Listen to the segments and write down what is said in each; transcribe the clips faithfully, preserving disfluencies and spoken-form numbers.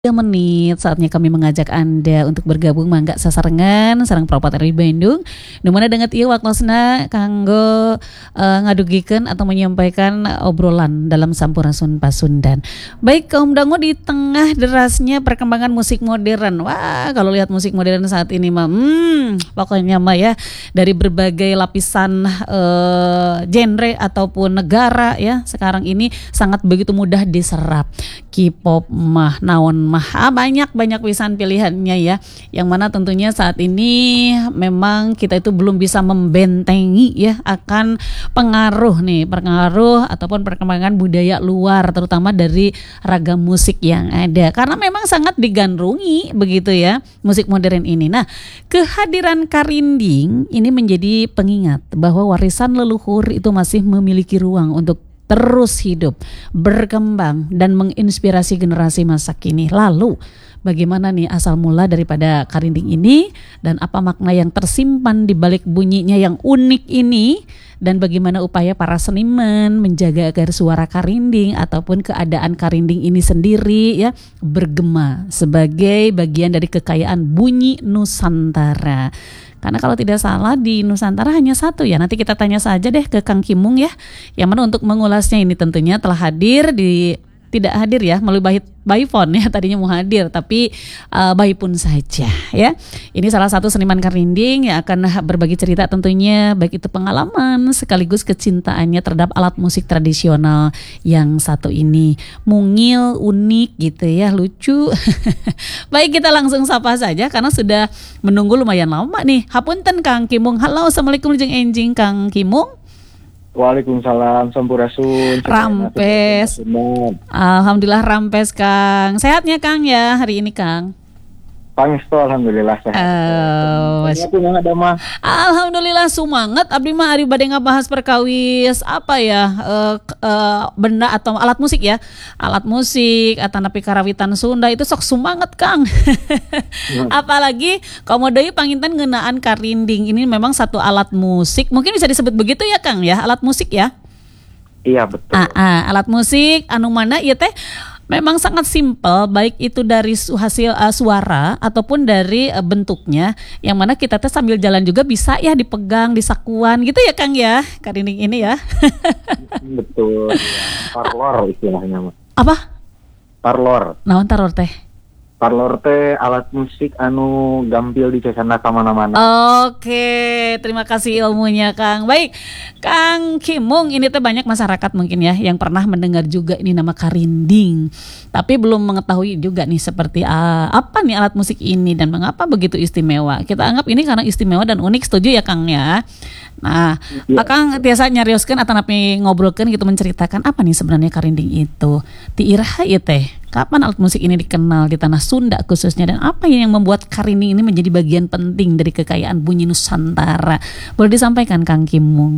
Tiga menit saatnya kami mengajak Anda untuk bergabung mangga sasarengan sareng Propateri Bandung. Numana dengan ieu waktosna kanggo uh, ngadugikeun atau menyampaikan obrolan dalam Sampurasun Pasundan. Baik kaum dangu di tengah derasnya perkembangan musik modern. Wah, kalau lihat musik modern saat ini mah hmm, pokoknya mah ya dari berbagai lapisan uh, genre ataupun negara ya sekarang ini sangat begitu mudah diserap. K-pop mah naon mah ah, banyak banyak pisan pilihannya ya, yang mana tentunya saat ini memang kita itu belum bisa membentengi ya akan pengaruh nih pengaruh ataupun perkembangan budaya luar, terutama dari ragam musik yang ada, karena memang sangat digandrungi begitu ya musik modern ini. Nah, kehadiran Karinding ini menjadi pengingat bahwa warisan leluhur itu masih memiliki ruang untuk terus hidup, berkembang, dan menginspirasi generasi masa kini. Lalu, bagaimana nih asal mula daripada Karinding ini, dan apa makna yang tersimpan di balik bunyinya yang unik ini, dan bagaimana upaya para seniman menjaga agar suara Karinding ataupun keadaan Karinding ini sendiri ya bergema sebagai bagian dari kekayaan bunyi Nusantara. Karena kalau tidak salah di Nusantara hanya satu ya. Nanti kita tanya saja deh ke Kang Kimung ya. Yang mana untuk mengulasnya ini tentunya telah hadir di tidak hadir ya melalui by, by phone ya, tadinya mau hadir tapi uh, by pun saja ya. Ini salah satu seniman Karinding yang akan berbagi cerita tentunya, baik itu pengalaman sekaligus kecintaannya terhadap alat musik tradisional yang satu ini. Mungil, unik gitu ya, lucu. Baik, kita langsung sapa saja karena sudah menunggu lumayan lama nih. Hapunten Kang Kimung. Halo, assalamualaikum jeung enjing Kang Kimung. Waalaikumsalam, Sampurasun. Rampes. Alhamdulillah rampes Kang. Sehatnya Kang ya hari ini Kang? Pangestu alhamdulillah sehat. Oh, alhamdulillah sumanget. Abdi mah ari bade ngabahas perkawis apa ya uh, uh, benda atau alat musik ya. Alat musik atau napi karawitan Sunda itu sok sumanget Kang. hmm. Apalagi komo deui panginten ngeunaan Karinding ini memang satu alat musik. Mungkin bisa disebut begitu ya Kang ya, alat musik ya. Iya betul. Ah, ah, alat musik anu mana ieu teh memang sangat simpel, baik itu dari hasil uh, suara ataupun dari uh, bentuknya, yang mana kita tuh sambil jalan juga bisa ya dipegang, disakuan gitu ya Kang ya, Karinding ini ya. Betul, ya. Parlor istilahnya. Apa? Parlor. Naon taror teh? Parlor teh alat musik anu gampil dicasana ka mana-mana. Oke, terima kasih ilmunya Kang. Baik, Kang Kimung, ini teh banyak masyarakat mungkin ya yang pernah mendengar juga ini nama Karinding, tapi belum mengetahui juga nih seperti uh, apa nih alat musik ini dan mengapa begitu istimewa. Kita anggap ini karena istimewa dan unik, setuju ya Kang ya. Nah, ya. Kang tiasa nyarioskeun atau napi ngobrolkeun gitu menceritakan apa nih sebenarnya Karinding itu. Ti iraha ieu teh. Kapan alat musik ini dikenal di tanah Sunda khususnya, dan apa yang membuat Karinding ini menjadi bagian penting dari kekayaan bunyi Nusantara? Boleh disampaikan Kang Kimung?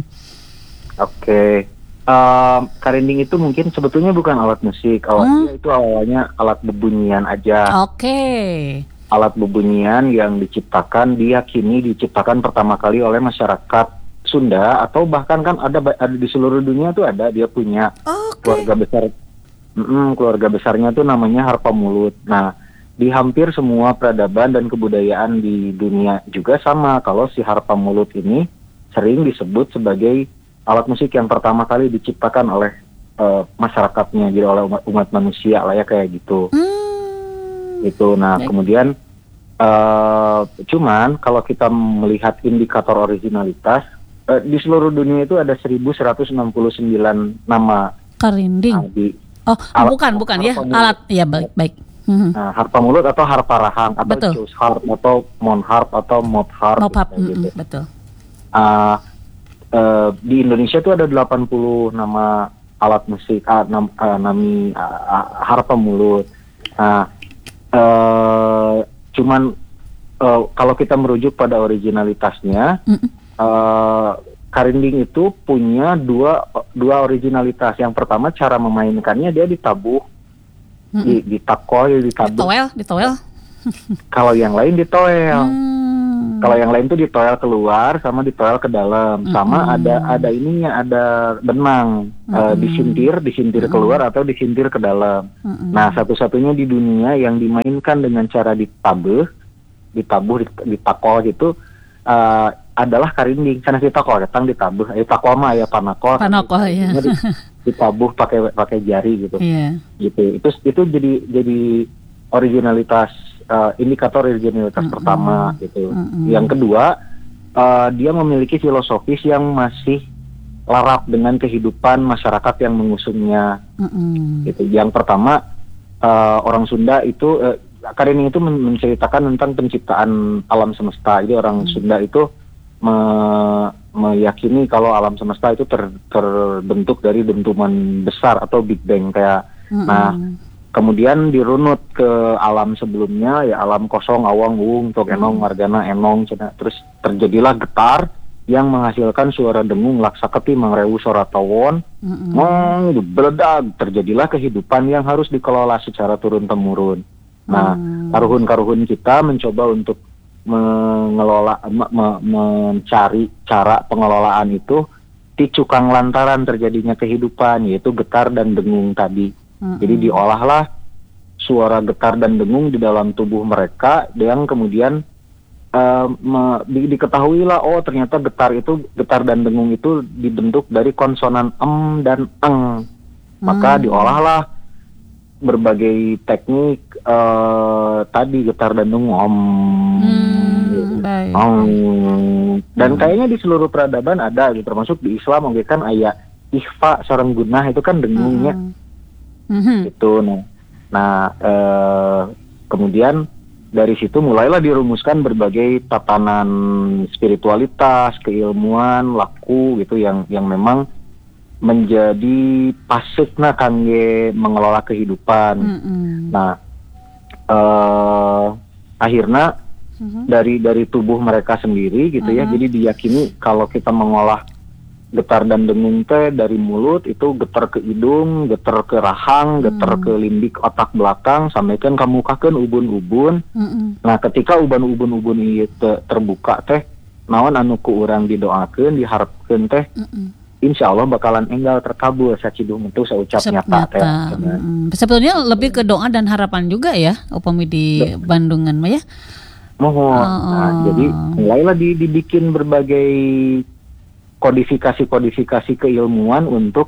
Oke, uh, Karinding itu mungkin sebetulnya bukan alat musik, awalnya hmm? itu awalnya alat bebunyian aja. Oke. Alat bebunyian yang diciptakan, diyakini diciptakan pertama kali oleh masyarakat Sunda, atau bahkan kan ada, ada di seluruh dunia tuh ada, dia punya okay. keluarga besar. Mm-mm, keluarga besarnya tuh namanya harpa mulut. Nah, di hampir semua peradaban dan kebudayaan di dunia juga sama. Kalau si harpa mulut ini sering disebut sebagai alat musik yang pertama kali diciptakan oleh uh, masyarakatnya, jadi oleh umat, umat manusia lah ya kayak gitu. Hmm. Itu. Nah, Baik. kemudian uh, cuman kalau kita melihat indikator originalitas uh, di seluruh dunia itu ada seribu seratus enam puluh sembilan nama Karinding. Uh, di, Oh, alat, bukan, bukan ya, alat, ya baik, baik. Hmm. Nah, harpa mulut atau harpa rahang atau Jus harp atau mon harp atau mot harp, Mop harp. gitu. Mm-hmm, betul. Uh, uh, di Indonesia itu ada delapan puluh nama alat musik, uh, nam, uh, nami uh, uh, harpa mulut. Nah, uh, cuman uh, kalau kita merujuk pada originalitasnya. Mm-hmm. Uh, Karinding itu punya dua dua originalitas. Yang pertama cara memainkannya dia ditabuh, mm-hmm. di ditakoy, ditabuh. Ditowel, ditowel. Kalau yang lain ditoel. Hmm. Kalau yang lain tuh ditoel keluar sama ditoel ke dalam, Mm-mm. sama ada ada ininya, ada benang, uh, disintir, disintir Mm-mm. keluar atau disintir ke dalam. Mm-mm. Nah, satu-satunya di dunia yang dimainkan dengan cara ditabuh, ditabuh, dit- ditakol gitu, uh, adalah karinding. Karena kita kalau datang ditabuh, eh takol mah ya panakol. Panakol, ya. Ditabuh pakai pakai jari gitu. Iya. Gitu. Itu itu jadi jadi originalitas, uh, indikator originalitas Mm-mm. pertama gitu. Mm-mm. Yang kedua, uh, dia memiliki filosofis yang masih larat dengan kehidupan masyarakat yang mengusungnya. Mm-mm. Gitu. Yang pertama, uh, orang Sunda itu uh, Karinding itu men- menceritakan tentang penciptaan alam semesta. Jadi orang Mm. Sunda itu me- meyakini kalau alam semesta itu ter- terbentuk dari dentuman besar atau Big Bang kayak. Mm-mm. Nah, kemudian dirunut ke alam sebelumnya, ya alam kosong, awang, wung, tok enong, margana, enong, cina. Terus terjadilah getar yang menghasilkan suara dengung, laksaketi, mangrewu, soratawon, Mm-mm. mong, beledag. Terjadilah kehidupan yang harus dikelola secara turun-temurun. Nah, Mm. karuhun-karuhun kita mencoba untuk mengelola, me- me- mencari cara pengelolaan itu di cukang lantaran terjadinya kehidupan, yaitu getar dan dengung tadi. Mm-mm. Jadi diolahlah suara getar dan dengung di dalam tubuh mereka yang kemudian uh, me, di, diketahuilah oh ternyata getar itu getar dan dengung itu dibentuk dari konsonan em dan eng. Maka Hmm. diolahlah berbagai teknik uh, tadi getar dan dengung om. Hmm, baik. om. Dan Hmm. kayaknya di seluruh peradaban ada gitu, termasuk di Islam mungkin kan ayat ikhfa sareng gunah itu kan dengungnya. Mm-mm. Mhm. Itu nah, nah eh, kemudian dari situ mulailah dirumuskan berbagai tatanan spiritualitas, keilmuan, laku gitu yang yang memang menjadi pasikna kangge mengelola kehidupan. Mm-mm. Nah, eh, akhirnya Mhm. dari dari tubuh mereka sendiri gitu ya, Mhm. jadi diyakini kalau kita mengolah getar dan dengung teh dari mulut itu getar ke hidung, getar ke rahang, getar Hmm. ke lindik otak belakang, sampai kan kamukakeun ubun-ubun. Mm-mm. Nah, ketika uban-ubun-ubun ieu te- terbuka teh, naon anu ku urang didoakeun, diharapkeun teh, Mm-mm. insya Allah bakalan enggal terkabul saciduh itu saucap Sep- nyata teh. nyata. Cenah. Mm. Sebetulnya lebih ke doa dan harapan juga ya, upami di Bandungan mah ya. Mohon. Oh. Nah, jadi mulailah di- dibikin berbagai kodifikasi-kodifikasi keilmuan untuk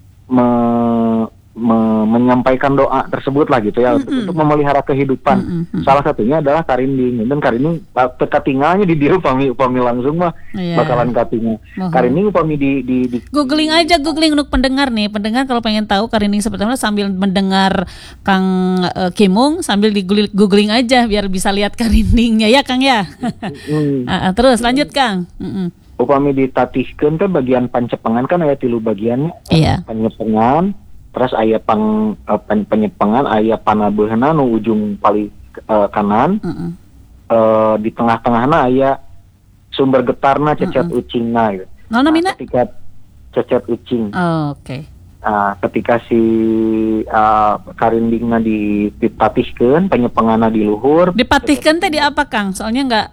me- me- menyampaikan doa tersebut lah gitu ya, untuk, Mm-mm. untuk memelihara kehidupan. Mm-mm. Salah satunya adalah karinding. Dan karinding teka tinggalnya di dieu upami upami langsung mah Iya. bakalan katingal. Mohon. Karinding upami di di, di Googling aja, googling untuk pendengar nih. Pendengar kalau pengen tahu karinding seperti apa sambil mendengar Kang eh, Kimung sambil di googling aja biar bisa lihat karindingnya ya Kang ya. hmm, Ah, ah, terus lanjut Kang. Mm-mm. upami ditatihkeun teh bagian pancepengan kan aya tilu bagiannya. Iya. Panyepengan, terus aya pang eh, pen- penyepengan, aya panabeuna nu ujung paling eh, kanan. Mm-mm. Eh, di tengah-tengahna aya sumber getarna cecet ucingna gitu. Nona Nah, Mina? ketika cecet ucing, Oh, oke. nah, ketika si uh, karindingna dipatihkeun, penyepenganna di luhur, Dipatihkan teh di apa Kang? Soalnya enggak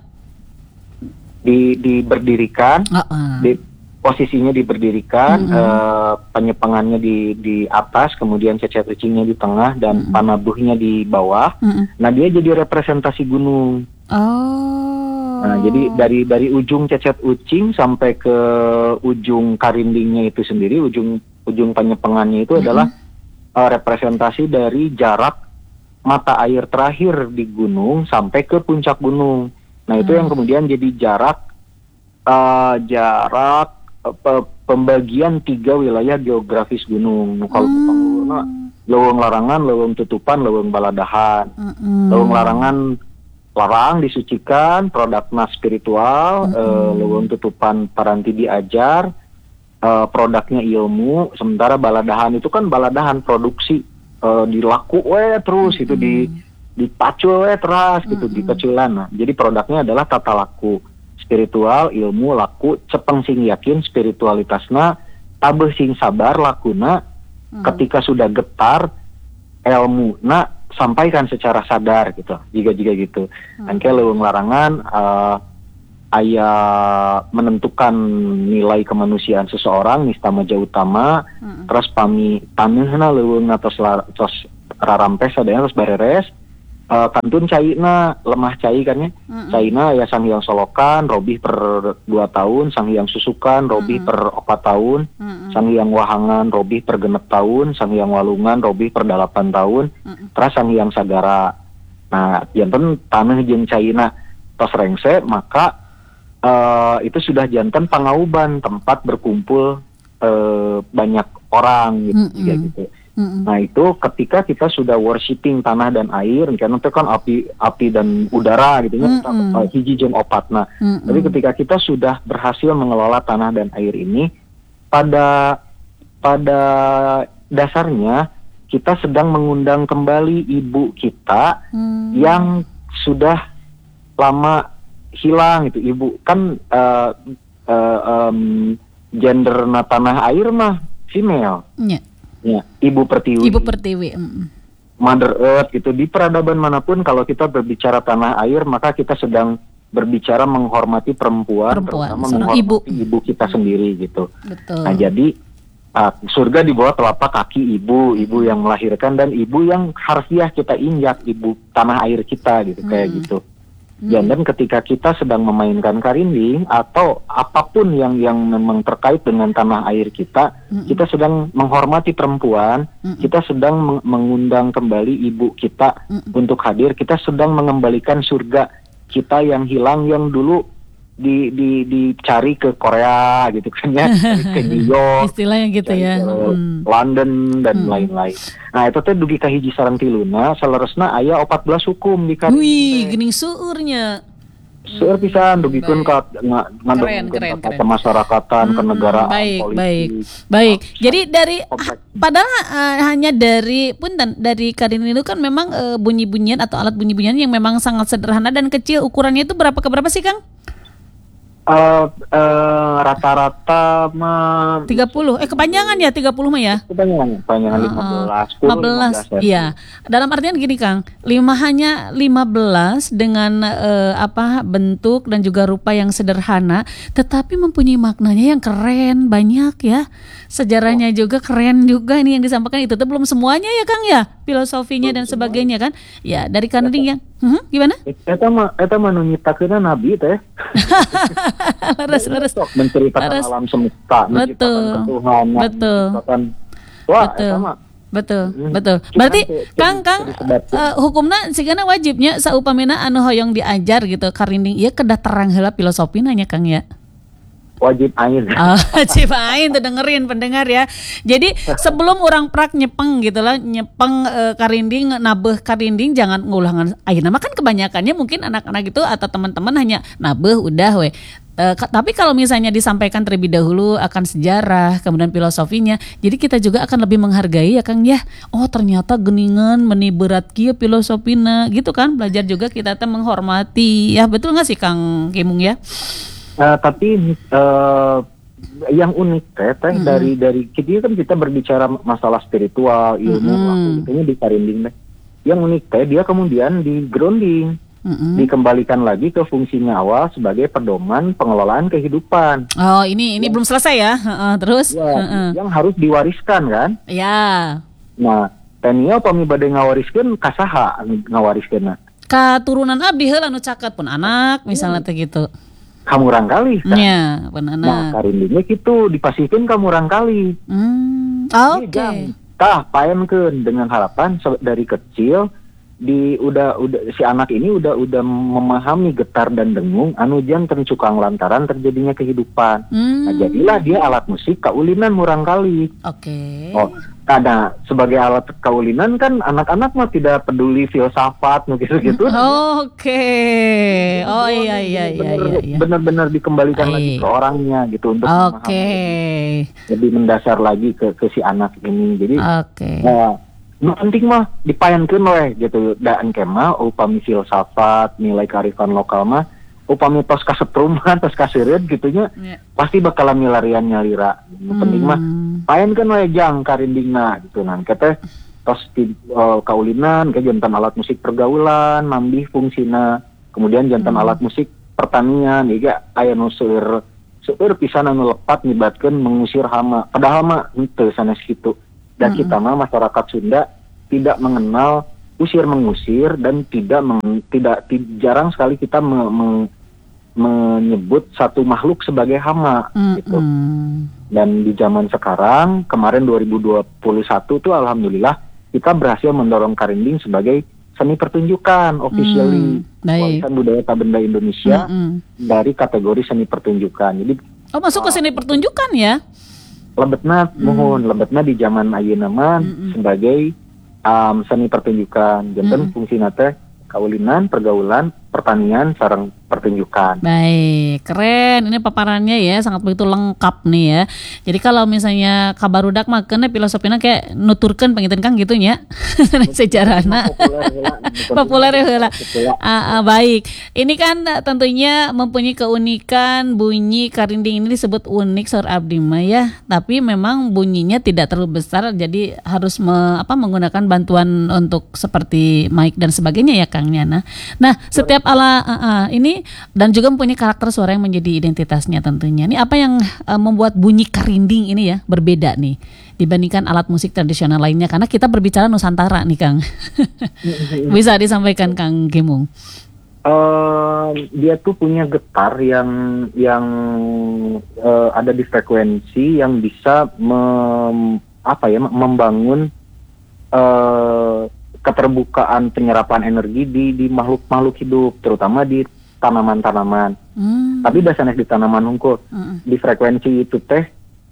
di diberdirikan, oh, ah. di posisinya diberdirikan, Mm-mm. eh, penyepengannya di di atas, kemudian cecet ucingnya di tengah dan Mm-mm. panabuhnya di bawah. Mm-mm. Nah, dia jadi representasi gunung. Oh. Nah, jadi dari dari ujung cecet ucing sampai ke ujung karindingnya itu sendiri, ujung ujung penyepengannya itu Mm-mm. adalah uh, representasi dari jarak mata air terakhir di gunung sampai ke puncak gunung. Nah, itu Hmm. yang kemudian jadi jarak uh, jarak uh, pe- pembagian tiga wilayah geografis gunung. Nu kalau Hmm. pangluhurna leuweung larangan, leuweung tutupan, leuweung baladahan. Mm-mm. Leuweung larangan larang disucikan, produkna spiritual, Mm-mm. eh, leuweung tutupan paranti diajar, eh, produknya ilmu, sementara baladahan itu kan baladahan produksi, eh, dilaku we terus itu di dipacul we terus gitu, Mm-mm. dipecilan. Nah, jadi produknya adalah tata laku spiritual, ilmu, laku, cepeng sing yakin spiritualitasna, tabeh sing sabar lakuna. Mm. Ketika sudah getar ilmu na sampaikan secara sadar gitu, jika jika gitu. Hmm. Angke leuweung larangan, uh, aya menentukan nilai kemanusiaan seseorang nistamaja utama, mm-hmm. terus pami taneuhna leuweung tos tos rarampes sadaya terus bereres. Uh, kantun caina lemah cai kan ya, mm-hmm. caina ya Sang Hyang Solokan robih per dua tahun, Sang Hyang Susukan robih mm-hmm. per opat tahun, mm-hmm. Sang Hyang Wahangan robih per genep tahun, Sang Hyang Walungan robih per delapan tahun, mm-hmm. terus Sang Hyang Sagara. Nah, janten taneuh jeung caina tos rengse, maka uh, itu sudah janten pangauban tempat berkumpul uh, banyak orang gitu, mm-hmm. ya, gitu. Mm-hmm. Nah itu ketika kita sudah worshiping tanah dan air, karena itu kan api api dan udara gitu ya, mm-hmm. hiji jeung opat. Nah, mm-hmm. tapi ketika kita sudah berhasil mengelola tanah dan air ini, pada pada dasarnya kita sedang mengundang kembali ibu kita mm-hmm. yang sudah lama hilang gitu. Ibu kan uh, uh, um, gender na tanah air mah female. Yeah. Ya, Ibu Pertiwi. Ibu Pertiwi. Mm. Mother Earth gitu. Di peradaban manapun kalau kita berbicara tanah air, maka kita sedang berbicara menghormati perempuan, perempuan terutama menghormati ibu. ibu kita sendiri gitu. Betul. Nah, jadi uh, surga di bawah telapak kaki ibu, ibu yang melahirkan dan ibu yang harfiah kita injak, ibu tanah air kita gitu, mm. kayak gitu. Hmm. Dan ketika kita sedang memainkan karinding atau apapun yang yang memang terkait dengan tanah air kita, hmm. kita sedang menghormati perempuan, hmm. kita sedang meng- mengundang kembali ibu kita hmm. untuk hadir, kita sedang mengembalikan surga kita yang hilang, yang dulu di di dicari ke Korea gitu kan ya, ke New York, istilahnya gitu ya, hmm. London dan hmm. lain-lain. Nah itu teh dugi ka hiji sareng tiluna, saleresna aya opat belas hukum di karinding. Wih, geuning seueurnya. Seueur pisan dugikeun ka ngadengkeun ka kemasyarakatan, hmm, kenegaraan, baik, politik. Baik, baik. Jadi dari ha, padahal uh, hanya dari punten dari karinding itu kan memang uh, bunyi-bunyian atau alat bunyi-bunyian yang memang sangat sederhana dan kecil. Ukurannya itu berapa ke berapa sih, Kang? Uh, uh, rata-rata mah tiga puluh. Eh kepanjangan ya tiga puluh mah ya? Kepanjangan, kepanjangan uh, lima belas. lima belas. Iya. Dalam artian gini, Kang. lima hanya lima belas dengan uh, apa bentuk dan juga rupa yang sederhana, tetapi mempunyai maknanya yang keren, banyak ya. Sejarahnya juga keren juga ini yang disampaikan, itu tuh belum semuanya ya, Kang ya. Filosofinya dan sebagainya kan. Ya, dari karinding yang hmm, gimana? Eta mah eta mah nu nyiptakeunna nabi teh. Leres-leres menceritakan leres. Alam semesta, menceritakan Tuhan, betul. menceritakan wah, betul. Sama. Betul, hmm. betul. Berarti Kang Kang uh, hukumna sigana wajibnya saupamina anu hoyong diajar gitu karinding ieu kedah terang heula filosofina nya Kang ya. Wajib ain. Oh, wajib ain tuh dengerin pendengar ya. Jadi sebelum orang prak nyepeng gitu lah, nyepeng uh, karinding, nabeh karinding jangan ngulangan ayeuna mah kan kebanyakannya mungkin anak-anak itu atau teman-teman hanya nabeh udah we. Uh, k- tapi kalau misalnya disampaikan terlebih dahulu akan sejarah, kemudian filosofinya, jadi kita juga akan lebih menghargai ya Kang ya. Oh ternyata geningan meni berat kieu filosofina gitu kan. Belajar juga kita teh menghormati. Ya betul nggak sih Kang Kimung ya? Uh, tapi uh, yang unik teh teh mm-hmm. dari dari kita kan kita berbicara masalah spiritual, ilmu, mm-hmm. itunya di karinding teh. Yang unik teh dia kemudian di grounding, mm-hmm. dikembalikan lagi ke fungsinya awal sebagai pedoman pengelolaan kehidupan. Oh ini ini yang, belum selesai ya, uh, terus? Ya, uh-uh. yang harus diwariskan kan? Ya. Nah, tenia pami bade ngawariskeun ka saha ngawariskeunna? Katurunan abdi heula anu caket pun anak misalnya teh gitu. Kamu rangkali kan? Ya, benar. Nah, karindingnya gitu dipasihkeun kamu rangkali. Hmm, oke. Okay. Tah paenkeun dengan harapan dari kecil di udah udah si anak ini udah udah memahami getar dan dengung anu janten cukang lantaran terjadinya kehidupan. Hmm. Nah, jadilah dia alat musik kaulinan murangkali. Oke. Okay. Oh, karena sebagai alat kaulinan kan anak-anak mah tidak peduli filsafat gitu-gitu. Oke. Okay. Oh iya iya iya iya iya. Benar-benar dikembalikan Ay. lagi ke orangnya gitu untuk memahami. Oke. Okay. Lebih mendasar lagi ke ke si anak ini. Jadi Oke. Okay. Nah, nu penting mah dipayankeun we gitu da engke mah upami filsafat nilai kearifan lokal mah upami tos kasetruman tos kaseureud gitunya yeah. pasti bakalan milarian nyalira nu hmm. penting mah payankeun we jang karindingna gitu nan kete tos di uh, kaulinan ke jantan alat musik pergaulan nambih fungsina kemudian jantan hmm. alat musik pertanian juga aya nu seueur seueur pisan anu lepat nyibatkeun mengusir hama. Padahal mah henteu sanes kitu. Dan Mm-mm. kita mah masyarakat Sunda tidak mengenal usir mengusir dan tidak meng, tidak ti, jarang sekali kita me, me, menyebut satu makhluk sebagai hama gitu. Mm-mm. Dan di zaman sekarang kemarin dua ribu dua puluh satu tuh alhamdulillah kita berhasil mendorong karinding sebagai seni pertunjukan officially Mm, baik. warisan budaya tak benda Indonesia Mm-mm. dari kategori seni pertunjukan. Jadi Oh, masuk ke seni pertunjukan ya? lebetna mohon lebetna di zaman ayeuna mah Mm-mm. sebagai um, seni pertunjukan. Janten Mm-mm. fungsina teh kaulinan, pergaulan, pertanian, sareng pertunjukan. Baik, keren. Ini paparannya ya sangat begitu lengkap nih ya. Jadi kalau misalnya kabarudak mah kena filosofina kayak nuturkeun pangiten Kang gitu nya. Sejarahna. Populer heula. Populer ya heula. Heula. Ah, ah, baik. Ini kan eh, tentunya mempunyai keunikan bunyi karinding ini disebut unik Saur Abdi mah ya. Tapi memang bunyinya tidak terlalu besar jadi harus me, apa menggunakan bantuan untuk seperti mic dan sebagainya ya Kang Nyana. Nah, setiap ala ah, ah, ini dan juga mempunyai karakter suara yang menjadi identitasnya tentunya. Ini apa yang eh, membuat bunyi karinding ini ya berbeda nih dibandingkan alat musik tradisional lainnya karena kita berbicara Nusantara nih Kang. Bisa disampaikan Kang Gemung. Eh, dia tuh punya getar yang yang eh, ada di frekuensi yang bisa mem, apa ya membangun eh, keterbukaan penyerapan energi di di makhluk-makhluk hidup, terutama di tanaman-tanaman. Hmm. Tapi dasarnya di tanaman hungkul, Mm-mm. di frekuensi itu teh,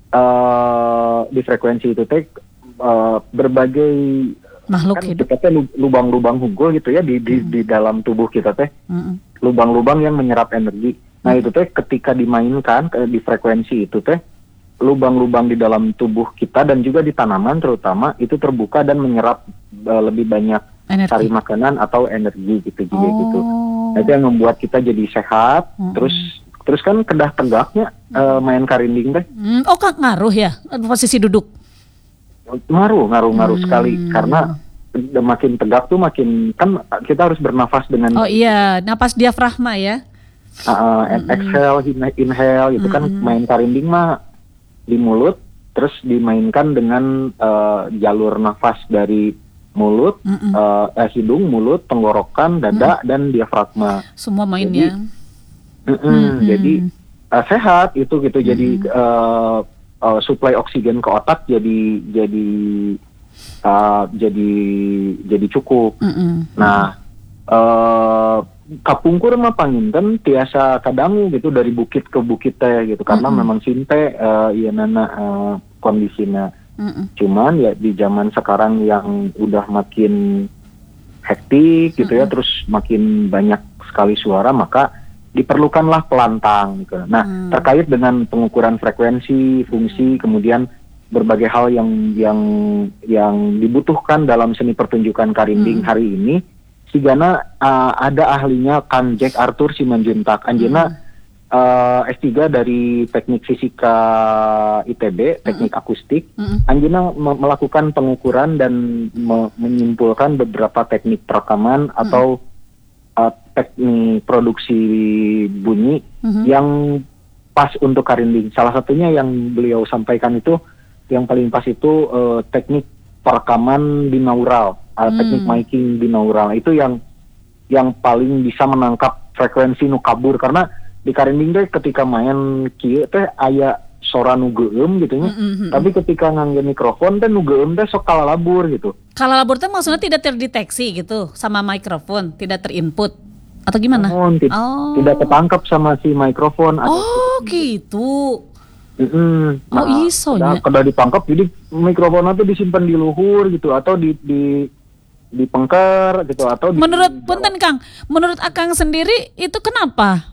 eh di frekuensi itu teh eh, berbagai Makhluk kan hidup. kita teh lu- lubang-lubang hungkul gitu ya di di, di dalam tubuh kita teh, Mm-mm. lubang-lubang yang menyerap energi. Nah itu teh ketika dimainkan ke- di frekuensi itu teh, lubang-lubang di dalam tubuh kita dan juga di tanaman terutama itu terbuka dan menyerap eh, lebih banyak Energi. cari makanan atau energi gitu juga gitu. Oh. Nah, itu yang membuat kita jadi sehat. Mm-mm. Terus terus kan kedah tegaknya eh, main karinding teh Hmm, oh Kang ngaruh ya posisi duduk. ngaruh ngaruh ngaruh Hmm. sekali karena de- makin tegak tuh makin kan kita harus bernafas dengan Oh iya, napas diafragma ya. uh, exhale, in- inhale gitu kan. Main karinding mah di mulut terus dimainkan dengan uh, jalur nafas dari mulut, Mm-mm. uh, eh, hidung, mulut, tenggorokan, dada dan diafragma. Semua mainnya. Mm-mm, Mm-mm. Jadi uh, sehat itu gitu. Jadi uh, uh, suplai oksigen ke otak jadi jadi uh, jadi jadi cukup. Mm-mm. Nah, uh, kapungkur mah panginten tiasa kadangu gitu dari bukit ke bukit teh gitu karena Mm-mm. memang sinte uh, ieu nana uh, kondisinya. Mm-mm. Cuman ya di zaman sekarang yang udah makin hektik gitu ya, terus makin banyak sekali suara, maka diperlukanlah pelantang gitu. Nah, Hmm. terkait dengan pengukuran frekuensi, fungsi, kemudian berbagai hal yang yang yang dibutuhkan dalam seni pertunjukan karinding hari ini, sigana uh, ada ahlinya Kang Jack Arthur Simanjuntak. Anjeunna uh, S tiga dari Teknik Fisika I T B, Teknik Akustik. Mm-mm. Anjeunna me- melakukan pengukuran dan me- menyimpulkan beberapa teknik perekaman atau uh, teknik produksi bunyi Mhm. yang pas untuk karinding. Salah satunya yang beliau sampaikan itu, yang paling pas itu uh, teknik perekaman binaural, uh, teknik Hmm. miking binaural. Itu yang yang paling bisa menangkap frekuensi nu kabur, karena di karinding teh ketika main kieu teh aya sora nu geueum gitu nya. Mm-mm. Tapi ketika ngangge mikrofon teh nu geueum teh sok kalalabur gitu. Kalau labor teh maksudnya tidak terdeteksi gitu sama mikrofon, tidak terinput atau gimana? Namun, ti- Oh. tidak ketangkap sama si mikrofon. Ada- Oh gitu. Mm-mm. Oh, iso kada- nya. kada ditangkap, jadi mikrofonnya tuh disimpan di luhur gitu atau di di di pengker gitu atau di, Menurut di- punten Kang, menurut Akang sendiri itu kenapa?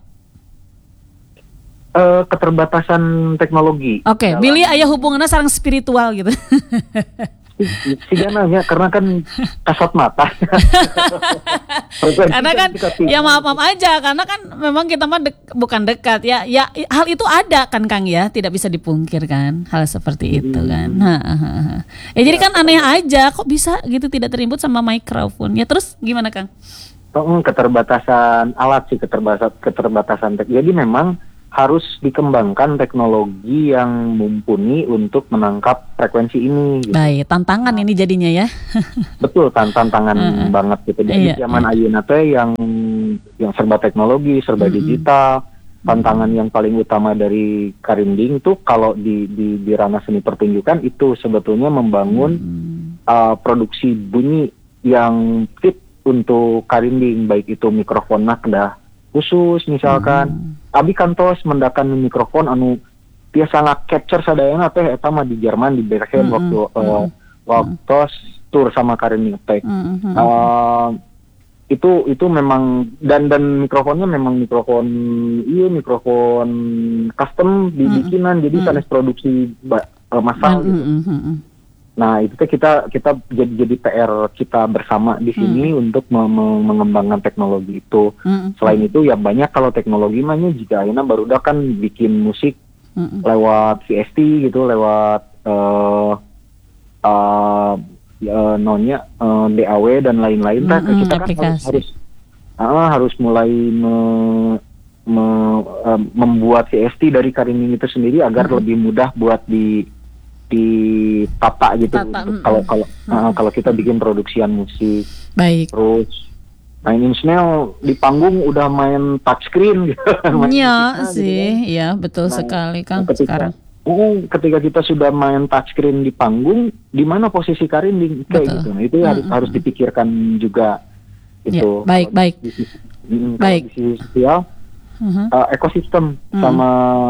Eh, keterbatasan teknologi. Oke, Dalam- Billy aya hubungannya sareng spiritual gitu. si- sigananya karena kan kasat mata. Frekuensi Karena kan kita tinggi. ya maaf-maaf aja karena kan memang kita mah dek- bukan dekat ya. Ya hal itu ada kan Kang ya, tidak bisa dipungkirkan hal seperti itu kan. Ha, ha, ha. Ya jadi kan aneh aja kok bisa gitu tidak terinput sama mikrofon. Ya terus gimana Kang? Oh, keterbatasan alat sih, keterbatasan keterbatasan tek. Jadi memang harus dikembangkan teknologi yang mumpuni untuk menangkap frekuensi ini. Gitu. Baik, tantangan ini jadinya ya. Betul, tan- tantangan uh, banget gitu. Jadi iya, zaman iya. ayeuna teh yang yang serba teknologi, serba mm-hmm. digital. Tantangan yang paling utama dari Karinding tuh kalau di di di ranah seni pertunjukan itu sebetulnya membangun mm-hmm. uh, produksi bunyi yang fit untuk Karinding, baik itu mikrofon nakdah khusus misalkan hmm. abi kantos mendakan mikrofon anu biasa nge-capture sadayana teh eta mah di Jerman di Bergen hmm. waktu uh, hmm. waktu tour sama Karinding teh hmm. uh, itu itu memang dan dan mikrofonnya memang mikrofon iya mikrofon custom dibikinan hmm. jadi hmm. sanes produksi uh, massal hmm. gitu. Hmm. Hmm. Nah itu kita kita jadi jadi P R kita bersama di sini hmm. untuk me- me- mengembangkan teknologi itu. Hmm. Selain itu ya banyak kalau teknologi mahnya jika ayeuna barudak kan bikin musik hmm. lewat V S T gitu, lewat uh, uh, uh, nonya uh, D A W dan lain-lain. Hmm. Nah, kita kan harus harus, uh, harus mulai me- me- uh, membuat V S T dari Karinding itu sendiri agar hmm. lebih mudah buat di di tata gitu tata, untuk, kalau kalau mm. uh, kalau kita bikin produksian musik. Baik. Terus main Insnel di panggung udah main touchscreen gitu. Iya sih, ya gitu kan. Betul nah, sekali Kang ketika, sekarang. Uh, ketika kita sudah main touchscreen di panggung, di mana posisi Karinding kayak gitu. Nah, itu mm-hmm. harus harus dipikirkan juga itu. Ya, baik, baik. Di, di, baik. Di sisi sosial, uh-huh. uh, ekosistem mm. sama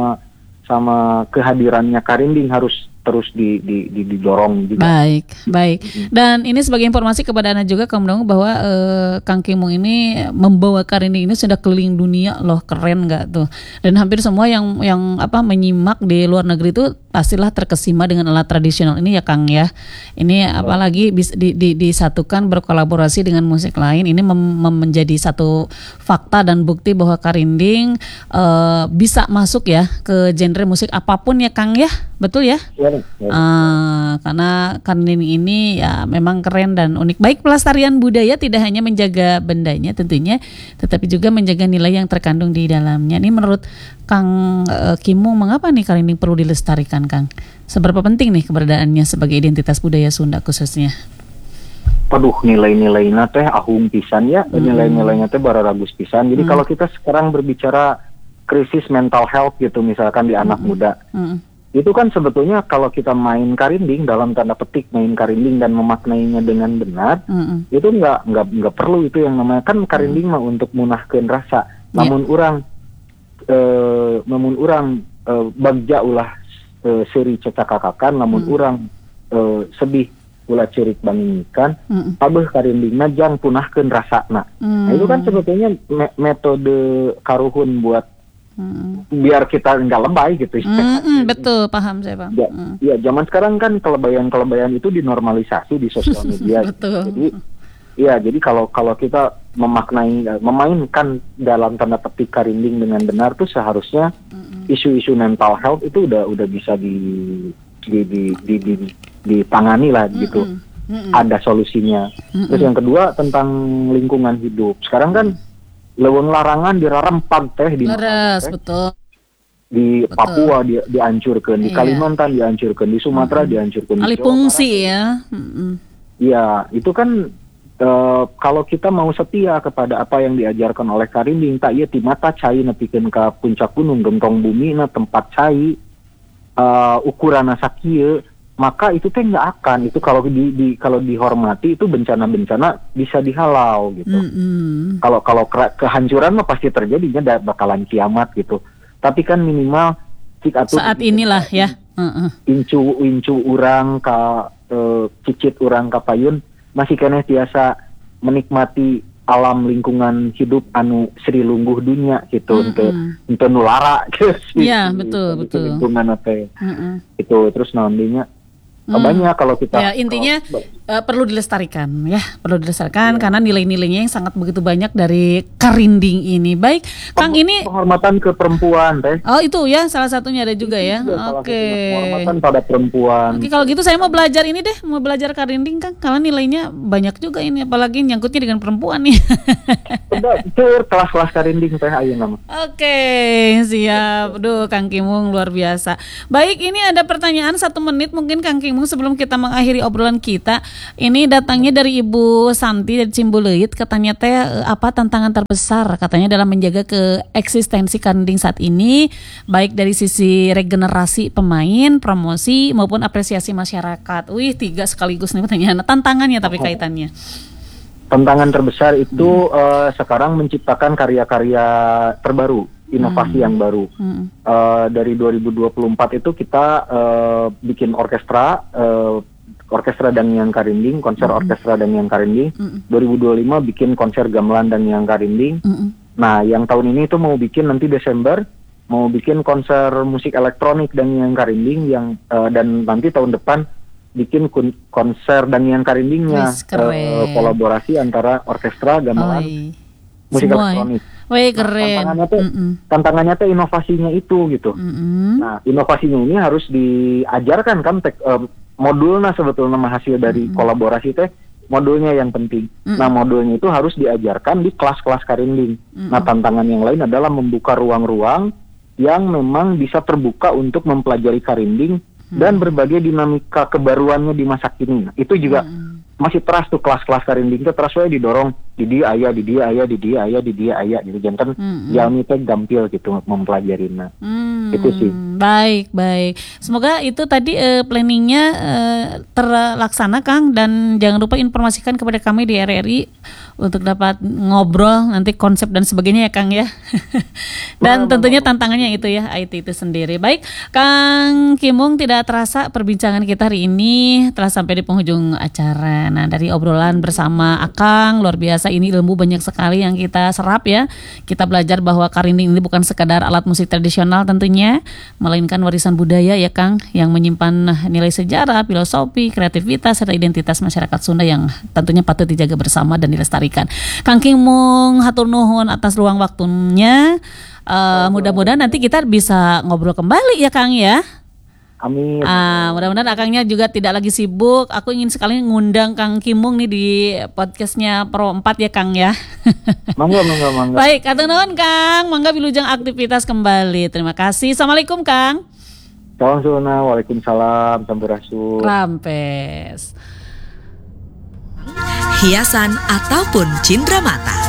sama kehadirannya Karinding harus terus di, di, di, didorong juga. Baik, baik. Dan ini sebagai informasi kepada Anda juga Kang Dangu bahwa eh, Kang Kimung ini membawa Karinding ini sudah keliling dunia loh, keren nggak tuh? Dan hampir semua yang yang apa menyimak di luar negeri itu pastilah terkesima dengan alat tradisional ini ya Kang ya. Ini oh. apalagi bis, di, di, disatukan berkolaborasi dengan musik lain, ini mem, mem, menjadi satu fakta dan bukti bahwa Karinding eh, bisa masuk ya ke genre musik apapun ya Kang ya, betul ya? Ya. Uh, karena Karinding ini ya memang keren dan unik. Baik pelestarian budaya tidak hanya menjaga bendanya tentunya, tetapi juga menjaga nilai yang terkandung di dalamnya. Ini menurut Kang uh, Kimung, mengapa nih Karinding perlu dilestarikan Kang? Seberapa penting nih keberadaannya sebagai identitas budaya Sunda khususnya? Aduh, nilai-nilainya teh ahung pisan ya, hmm. nilai-nilainya teh bararagus pisan. Jadi hmm. kalau kita sekarang berbicara krisis mental health gitu misalkan di hmm. anak muda. Hmm. Itu kan sebetulnya kalau kita main Karinding dalam tanda petik main Karinding dan memaknainya dengan benar, mm-hmm. itu nggak nggak nggak perlu itu yang namanya kan Karinding mm. mah untuk munahkeun rasa. Yeah. Namun orang, uh, namun orang uh, bagja ulah uh, seri cecakakakan, namun mm. orang uh, sedih ulah cerik banginkan, mm. tabeh Karindingna jang punahkeun rasana. Mm. Nah, itu kan sebetulnya me- metode karuhun buat Hmm. biar kita nggak lebay gitu ya. Hmm, betul, paham saya Bang. Ya, hmm. ya zaman sekarang kan kelebayan-kelebayan itu dinormalisasi di sosial media. Betul. Jadi, ya jadi kalau kalau kita memaknai, memainkan dalam tanda petik Karinding dengan benar tuh seharusnya hmm. isu-isu mental health itu udah udah bisa di di di di, di, di ditangani lah hmm. gitu. Hmm. Ada solusinya. Hmm. Terus yang kedua tentang lingkungan hidup. Sekarang kan hmm. leuweung larangan dirarempag teh di Leres, betul. Di betul. Papua di, dihancurkan, di iya. Kalimantan dihancurkan, di Sumatera mm-hmm. dihancurkan. Alih fungsi ya. Iya, itu kan uh, kalau kita mau setia kepada apa yang diajarkan oleh Karinding, tak ieu ti mata cai nepikeun ka puncak gunung gentong bumi na tempat cai uh, ukuranna sakieu, maka itu teh nggak akan itu kalau di, di kalau dihormati itu bencana-bencana bisa dihalau gitu. Mm-hmm. Kalau kalau ke, kehancuran mah pasti terjadinya da, bakalan kiamat gitu. Tapi kan minimal cik atuh saat inilah ya. Uh-uh. Incu incu urang ka uh, cicit urang ka payun masih keneh tiasa menikmati alam lingkungan hidup anu Sri Lungguh dunia gitu untuk mm-hmm. untuk nulara gitu. Iya, betul betul. Lingkungan teh. Mm-hmm. Itu terus naon dinya Hmm. banyak kalau kita ya intinya kalau, uh, perlu dilestarikan ya, perlu dilestarikan ya. Karena nilai-nilainya yang sangat begitu banyak dari karinding ini. Baik, Kang, ini penghormatan ke perempuan, Teh. Oh, itu ya salah satunya ada juga ya. Oke. Okay. Penghormatan pada perempuan. Oke, okay, kalau gitu saya mau belajar ini deh, mau belajar karinding, Kang. Karena nilainya banyak juga ini, apalagi nyangkutnya dengan perempuan nih. Udah, itu kelas-kelas karinding Teh ayo nama. Oke, okay, siap. Duh, Kang Kimung luar biasa. Baik, ini ada pertanyaan satu menit mungkin Kang Kimung sebelum kita mengakhiri obrolan kita. Ini datangnya dari Ibu Santi dari Cimbuluit. Katanya teh apa tantangan terbesar katanya dalam menjaga keeksistensi karinding saat ini, baik dari sisi regenerasi pemain, promosi maupun apresiasi masyarakat. Wih, tiga sekaligus nih pertanyaan. Tantangannya tapi kaitannya. Tantangan terbesar itu hmm. uh, sekarang menciptakan karya-karya terbaru, inovasi hmm. yang baru. Hmm. Uh, dari dua ribu dua puluh empat itu kita uh, bikin orkestra. Uh, Orkestra Dangiang Karinding, konser mm-hmm. Orkestra Dangiang Karinding. Mm-hmm. dua ribu dua puluh lima bikin konser Gamelan Dangiang Karinding. Mm-hmm. Nah, yang tahun ini itu mau bikin nanti Desember, mau bikin konser musik elektronik Dangiang Karinding yang uh, dan nanti tahun depan bikin kun- konser Dangiang Karindingnya, uh, kolaborasi antara orkestra Gamelan, Oi. musik Semua, elektronik. Wih, keren. Nah, tantangannya tuh, mm-mm. tantangannya tuh inovasinya itu gitu. Mm-mm. Nah, inovasinya ini harus diajarkan kan tek, um, modulnya sebetulnya hasil dari mm-hmm. kolaborasi teh modulnya yang penting. Mm-hmm. Nah, modulnya itu harus diajarkan di kelas-kelas karinding. Mm-hmm. Nah, tantangan yang lain adalah membuka ruang-ruang yang memang bisa terbuka untuk mempelajari karinding mm-hmm. dan berbagai dinamika kebaruannya di masa kini. Nah, itu juga mm-hmm. masih teras tuh kelas-kelas karinding itu terus wae didorong di dia ayah, di dia ayah, di dia ayah, di dia ayah gitu. Jangan mm-hmm. jalmi teh gampil gitu mempelajarinya. Mm-hmm. Itu sih. Baik, baik. Semoga itu tadi uh, planningnya uh, terlaksana, Kang, dan jangan lupa informasikan kepada kami di R R I untuk dapat ngobrol nanti konsep dan sebagainya ya, Kang ya. Dan nah, tentunya nah, tantangannya itu ya, I T itu sendiri. Baik, Kang Kimung, tidak terasa perbincangan kita hari ini telah sampai di penghujung acara. Nah, dari obrolan bersama Akang luar biasa, ini ilmu banyak sekali yang kita serap ya. Kita belajar bahwa karinding ini bukan sekadar alat musik tradisional tentunya, melainkan warisan budaya ya, Kang, yang menyimpan nilai sejarah, filosofi, kreativitas, serta identitas masyarakat Sunda yang tentunya patut dijaga bersama dan dilestarikan. Kang Kimung, hatur nuhun atas luang waktunya. Uh, mudah-mudahan nanti kita bisa ngobrol kembali ya, Kang ya. Amin. Ah, mudah-mudahan Akangnya juga tidak lagi sibuk. Aku ingin sekali ngundang Kang Kimung nih di podcastnya Pro empat ya, Kang ya. Mangga, mangga, mangga. Baik, atur nuhun Kang. Mangga wilujeng aktivitas kembali. Terima kasih. Assalamualaikum, Kang. Salam Suna, waalaikumsalam, sampurasun. Rampes. Hiasan ataupun cindera mata.